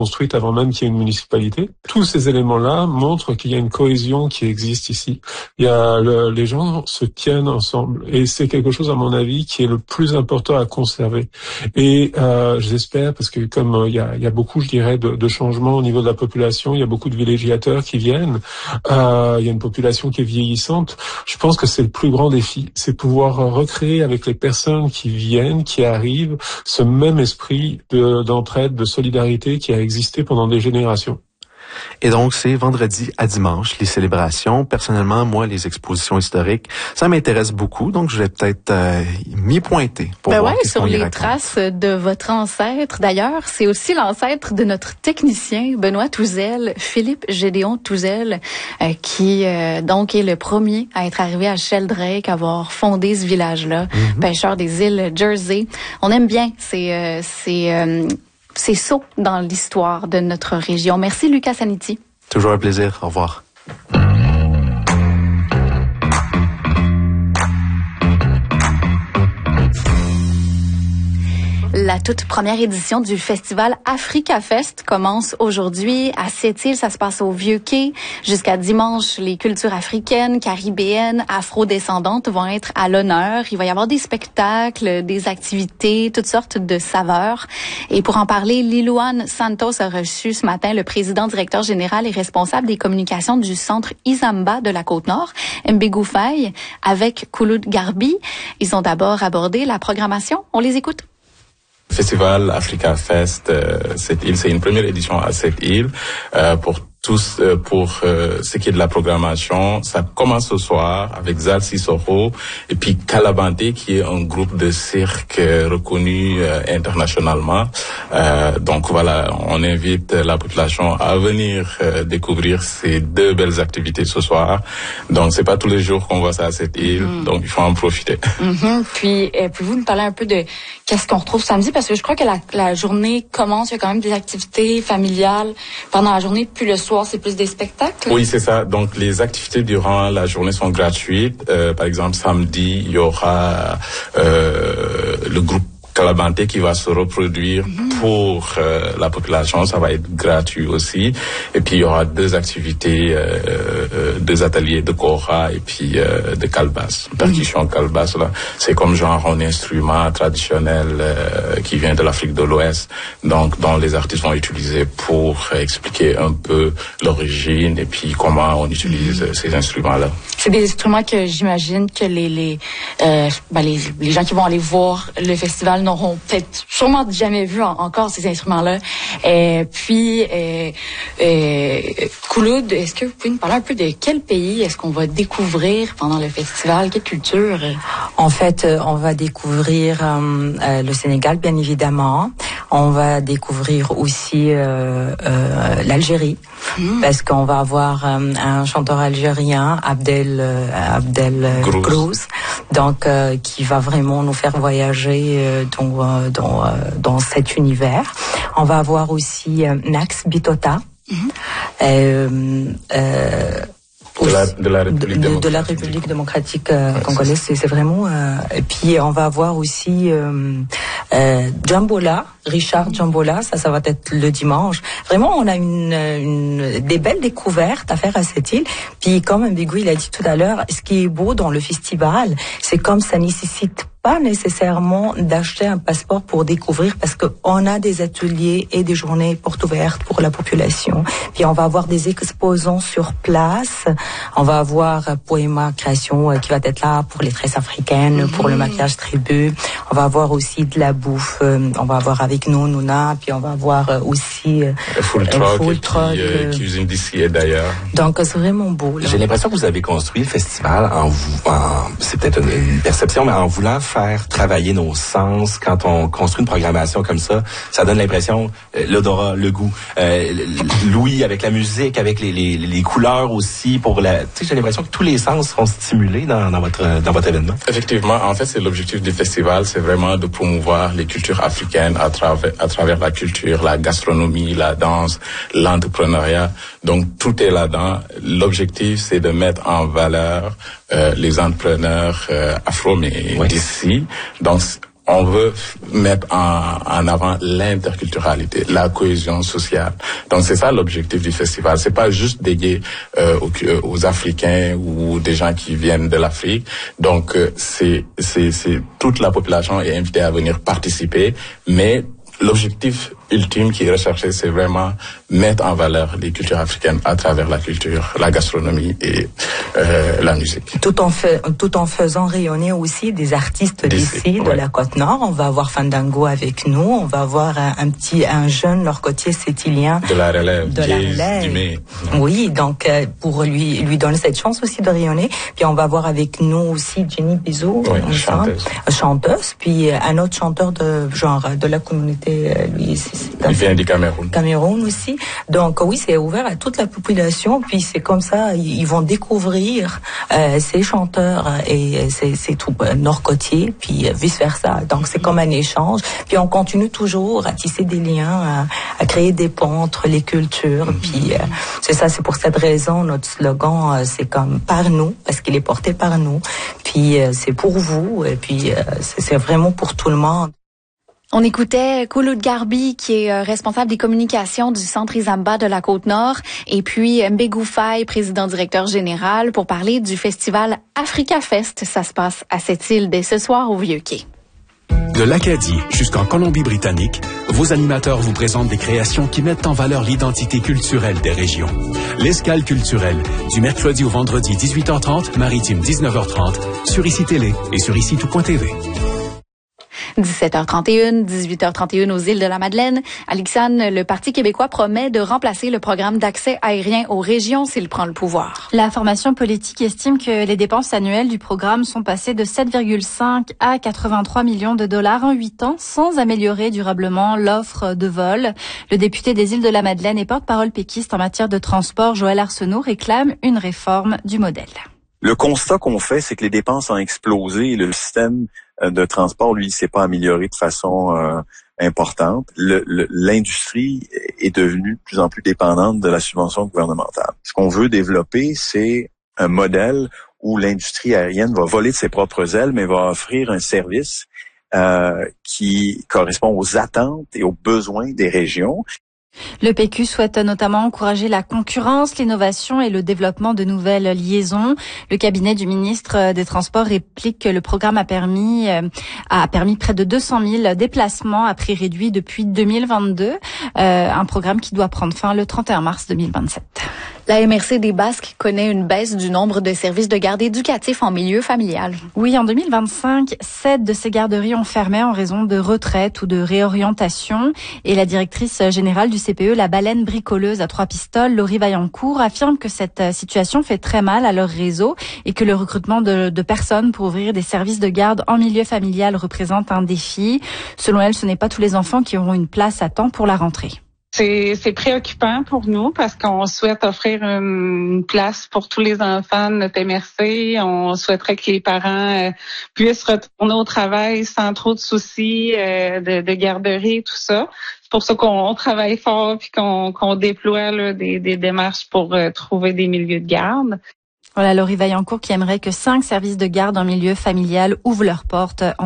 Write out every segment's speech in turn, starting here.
construite avant même qu'il y ait une municipalité. Tous ces éléments-là montrent qu'il y a une cohésion qui existe ici. Les gens se tiennent ensemble et c'est quelque chose, à mon avis, qui est le plus important à conserver. Et j'espère, parce que comme il y a beaucoup, je dirais, de changements au niveau de la population, il y a beaucoup de villégiateurs qui viennent, il y a une population qui est vieillissante. Je pense que c'est le plus grand défi, c'est pouvoir recréer avec les personnes qui viennent, qui arrivent, ce même esprit d'entraide, de solidarité qui a existé pendant des générations. Et donc, c'est vendredi à dimanche, les célébrations. Personnellement, moi, les expositions historiques, ça m'intéresse beaucoup. Donc, je vais peut-être m'y pointer pour voir qu'est-ce qu'on y raconte. Sur les traces de votre ancêtre. D'ailleurs, c'est aussi l'ancêtre de notre technicien, Benoît Touzel, Philippe Gédéon Touzel, qui donc est le premier à être arrivé à Sheldrake, à avoir fondé ce village-là, pêcheur des îles Jersey. On aime bien ces sauts dans l'histoire de notre région. Merci, Lucas Saniti. Toujours un plaisir. Au revoir. La toute première édition du festival Africa Fest commence aujourd'hui à Sept-Îles. Ça se passe au Vieux-Quai. Jusqu'à dimanche, les cultures africaines, caribéennes, afro-descendantes vont être à l'honneur. Il va y avoir des spectacles, des activités, toutes sortes de saveurs. Et pour en parler, Lilouane Santos a reçu ce matin le président directeur général et responsable des communications du centre Isamba de la Côte-Nord, Mbegou Faye, avec Kouloud Garbi. Ils ont d'abord abordé la programmation. On les écoute. Festival Africa Fest, Sept-Îles, c'est une première édition à Sept-Îles pour ce qui est de la programmation. Ça commence ce soir avec Zal Sissoko et puis Kalabante qui est un groupe de cirque reconnu internationalement. Donc voilà, on invite la population à venir découvrir ces deux belles activités ce soir. Donc c'est pas tous les jours qu'on voit ça à Sept-Îles, donc il faut en profiter. Puis pouvez-vous nous parler un peu de qu'est-ce qu'on retrouve samedi, parce que je crois que la journée commence, il y a quand même des activités familiales pendant la journée, puis le soir, c'est plus des spectacles? Oui, c'est ça. Donc, les activités durant la journée sont gratuites. Par exemple, samedi, il y aura le groupe Kalabante qui va se reproduire pour la population. Ça va être gratuit aussi. Et puis, il y aura deux activités, deux ateliers de kora et puis de calebasse. Percussion calebasse, là. C'est comme genre un instrument traditionnel qui vient de l'Afrique de l'Ouest. Donc, dont les artistes vont utiliser pour expliquer un peu l'origine et puis comment on utilise ces instruments-là. C'est des instruments que j'imagine que les gens qui vont aller voir le festival n'auront peut-être sûrement jamais vu encore ces instruments-là. Puis, Kouloud, est-ce que vous pouvez nous parler un peu de quel pays est-ce qu'on va découvrir pendant le festival? Quelle culture? En fait, on va découvrir le Sénégal, bien évidemment. On va découvrir aussi l'Algérie, parce qu'on va avoir un chanteur algérien, Abdel Grouz, donc qui va vraiment nous faire voyager dans cet univers. On va avoir aussi Nax Bitota. De la République démocratique congolaise, c'est vraiment. Et puis on va avoir aussi Djambola, Richard Djambola, ça va être le dimanche. Vraiment, on a des belles découvertes à faire à cette île. Puis comme Mbegou il a dit tout à l'heure, ce qui est beau dans le festival, c'est comme ça nécessite pas nécessairement d'acheter un passeport pour découvrir, parce que on a des ateliers et des journées portes ouvertes pour la population. Puis on va avoir des exposants sur place. On va avoir Poema Création qui va être là pour les tresses africaines, pour le maquillage tribu. On va avoir aussi de la bouffe. On va avoir avec nous Nouna. Puis on va avoir aussi Full Truck qui usine d'ici et d'ailleurs. Donc c'est vraiment beau. Là. J'ai l'impression que vous avez construit le festival c'est peut-être une perception, mais en voulant faire travailler nos sens. Quand on construit une programmation comme ça donne l'impression, l'odorat, le goût, l'ouïe avec la musique, avec les couleurs aussi. J'ai l'impression que tous les sens seront stimulés dans votre événement. Effectivement, en fait, c'est l'objectif du festival, c'est vraiment de promouvoir les cultures africaines à travers la culture, la gastronomie, la danse, l'entrepreneuriat. Donc, tout est là-dedans. L'objectif, c'est de mettre en valeur les entrepreneurs afro, mais d'ici. Donc, on veut mettre en avant l'interculturalité, la cohésion sociale. Donc c'est ça l'objectif du festival. C'est pas juste dédié aux Africains ou des gens qui viennent de l'Afrique. Donc c'est toute la population est invitée à venir participer, mais l'objectif ultime qui est recherché, c'est vraiment mettre en valeur les cultures africaines à travers la culture, la gastronomie et la musique. Tout en faisant rayonner aussi des artistes d'ici, de la Côte-Nord. On va avoir Fandango avec nous, on va avoir un jeune nord-côtier sétilien. De la relève. Dumais. Oui, donc pour lui donner cette chance aussi de rayonner. Puis on va avoir avec nous aussi Jenny Bizot, chanteuse. Puis un autre chanteur de la communauté, il vient du Cameroun. Cameroun aussi. Donc oui, c'est ouvert à toute la population. Puis c'est comme ça, ils vont découvrir ces chanteurs et ces troupes nord-côtiers, puis vice-versa. Donc c'est comme un échange. Puis on continue toujours à tisser des liens, à créer des ponts entre les cultures. Puis c'est ça, c'est pour cette raison, notre slogan, c'est comme par nous, parce qu'il est porté par nous. Puis c'est pour vous, et puis c'est vraiment pour tout le monde. On écoutait Kouloud Garbi, qui est responsable des communications du Centre Izamba de la Côte-Nord, et puis Mbegou Faye, président-directeur général, pour parler du festival Africa Fest. Ça se passe à Sept-Îles dès ce soir au Vieux-Quai. De l'Acadie jusqu'en Colombie-Britannique, vos animateurs vous présentent des créations qui mettent en valeur l'identité culturelle des régions. L'escale culturelle, du mercredi au vendredi 18h30, maritime 19h30, sur ICI Télé et sur ICI-Tout.tv. 17h31, 18h31 aux îles de la Madeleine. Alexandre, le Parti québécois promet de remplacer le programme d'accès aérien aux régions s'il prend le pouvoir. La formation politique estime que les dépenses annuelles du programme sont passées de 7,5 à 83 millions de dollars en 8 ans, sans améliorer durablement l'offre de vol. Le député des îles de la Madeleine et porte-parole péquiste en matière de transport, Joël Arsenault, réclame une réforme du modèle. Le constat qu'on fait, c'est que les dépenses ont explosé et le système de transport, lui, s'est pas amélioré de façon importante. L'industrie est devenue de plus en plus dépendante de la subvention gouvernementale. Ce qu'on veut développer, c'est un modèle où l'industrie aérienne va voler de ses propres ailes, mais va offrir un service qui correspond aux attentes et aux besoins des régions. Le PQ souhaite notamment encourager la concurrence, l'innovation et le développement de nouvelles liaisons. Le cabinet du ministre des Transports réplique que le programme a permis près de 200 000 déplacements à prix réduit depuis 2022. Un programme qui doit prendre fin le 31 mars 2027. La MRC des Basques connaît une baisse du nombre de services de garde éducatifs en milieu familial. Oui, en 2025, 7 de ces garderies ont fermé en raison de retraite ou de réorientation. Et la directrice générale du CPE, la baleine bricoleuse à 3 pistoles, Laurie Vaillancourt, affirme que cette situation fait très mal à leur réseau et que le recrutement de personnes pour ouvrir des services de garde en milieu familial représente un défi. Selon elle, ce n'est pas tous les enfants qui auront une place à temps pour la rentrée. C'est préoccupant pour nous parce qu'on souhaite offrir une place pour tous les enfants de notre MRC. On souhaiterait que les parents puissent retourner au travail sans trop de soucis de garderie, tout ça. C'est pour ça qu'on travaille fort puis qu'on déploie là, des démarches pour trouver des milieux de garde. Voilà, Laurie Vaillancourt qui aimerait que 5 services de garde en milieu familial ouvrent leurs portes en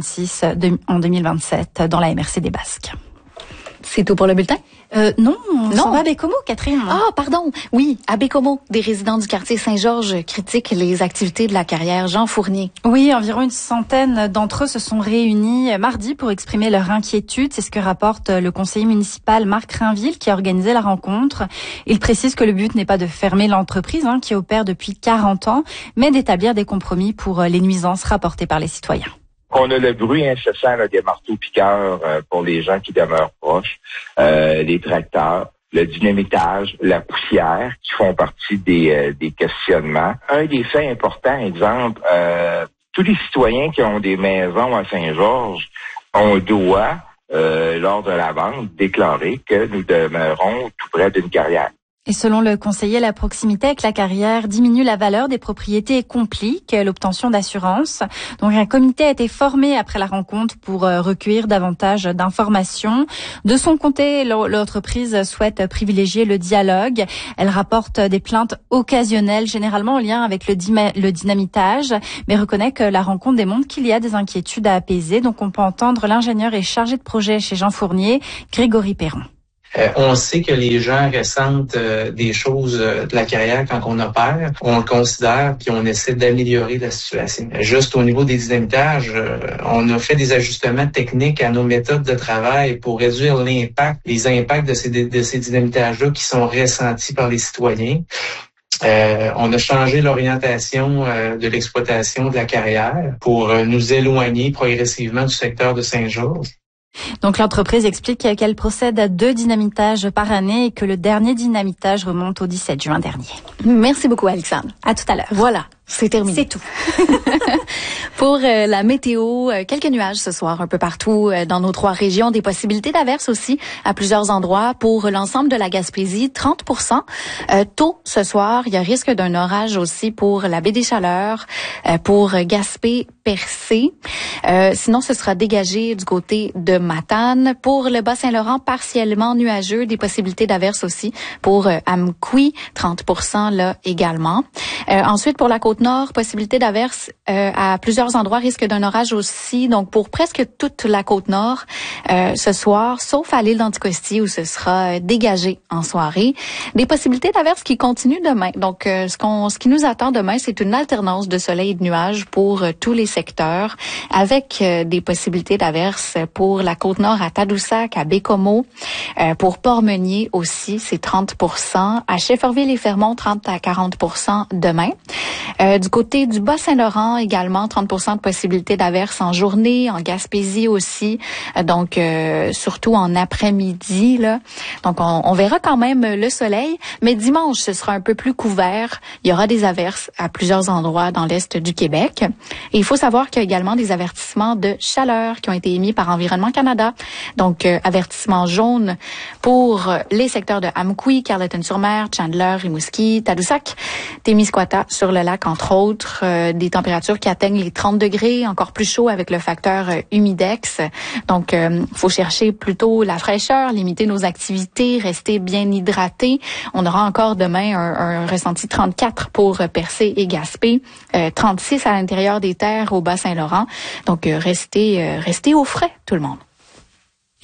2027 dans la MRC des Basques. C'est tout pour le bulletin? Non, on s'en va à Bécomo, Catherine. Ah, pardon. Oui, à Bécomo, des résidents du quartier Saint-Georges critiquent les activités de la carrière Jean Fournier. Oui, environ une centaine d'entre eux se sont réunis mardi pour exprimer leur inquiétude. C'est ce que rapporte le conseiller municipal Marc Rainville qui a organisé la rencontre. Il précise que le but n'est pas de fermer l'entreprise qui opère depuis 40 ans, mais d'établir des compromis pour les nuisances rapportées par les citoyens. On a le bruit incessant des marteaux-piqueurs pour les gens qui demeurent proches, les tracteurs, le dynamitage, la poussière qui font partie des questionnements. Un des faits importants, exemple, tous les citoyens qui ont des maisons à Saint-Georges, on doit, lors de la vente, déclarer que nous demeurons tout près d'une carrière. Et selon le conseiller, la proximité avec la carrière diminue la valeur des propriétés et complique l'obtention d'assurance. Donc un comité a été formé après la rencontre pour recueillir davantage d'informations. De son côté, l'entreprise souhaite privilégier le dialogue. Elle rapporte des plaintes occasionnelles, généralement en lien avec le dynamitage, mais reconnaît que la rencontre démontre qu'il y a des inquiétudes à apaiser. Donc on peut entendre l'ingénieur et chargé de projet chez Jean Fournier, Grégory Perron. On sait que les gens ressentent des choses de la carrière quand on opère. On le considère puis on essaie d'améliorer la situation. Juste au niveau des dynamitages, on a fait des ajustements techniques à nos méthodes de travail pour réduire les impacts de ces dynamitages-là qui sont ressentis par les citoyens. On a changé l'orientation de l'exploitation de la carrière pour nous éloigner progressivement du secteur de Saint-Georges. Donc l'entreprise explique qu'elle procède à 2 dynamitages par année et que le dernier dynamitage remonte au 17 juin dernier. Merci beaucoup, Alexandre. À tout à l'heure. Voilà, c'est terminé. C'est tout. Pour la météo, quelques nuages ce soir un peu partout dans nos 3 régions. Des possibilités d'averses aussi à plusieurs endroits. Pour l'ensemble de la Gaspésie, 30%. Tôt ce soir, il y a risque d'un orage aussi pour la baie des Chaleurs, pour Gaspé, Percé. Sinon, ce sera dégagé du côté de Matane. Pour le Bas-Saint-Laurent, partiellement nuageux. Des possibilités d'averses aussi pour Amqui, 30% là également. Ensuite, pour la Côte-Nord, possibilité d'averses à plusieurs endroits, risque d'un orage aussi. Donc, pour presque toute la Côte-Nord ce soir, sauf à l'île d'Anticosti où ce sera dégagé en soirée. Des possibilités d'averses qui continuent demain. Donc, ce qui nous attend demain, c'est une alternance de soleil et de nuages pour tous les secteurs, avec des possibilités d'averses pour la Côte-Nord à Tadoussac, à Bécomo, pour Port-Meunier aussi, c'est 30%. À Shefferville et Fermont, 30 à 40% demain. Du côté du Bas-Saint-Laurent également, 30% de possibilités d'averses en journée, en Gaspésie aussi, donc surtout en après-midi là. Donc on verra quand même le soleil, mais dimanche ce sera un peu plus couvert. Il y aura des averses à plusieurs endroits dans l'est du Québec. Et il faut savoir qu'il y a également des avertissements de chaleur qui ont été émis par Environnement Canada. Donc avertissement jaune pour les secteurs de Amqui, Carleton-sur-Mer, Chandler, Rimouski, Tadoussac, Témiscouata sur le lac entre autres, des températures qui atteignent les 30 degrés, encore plus chaud avec le facteur humidex. Donc, faut chercher plutôt la fraîcheur, limiter nos activités, rester bien hydraté. On aura encore demain un ressenti 34 pour Percé et Gaspé, 36 à l'intérieur des terres au Bas-Saint-Laurent. Donc, restez au frais, tout le monde.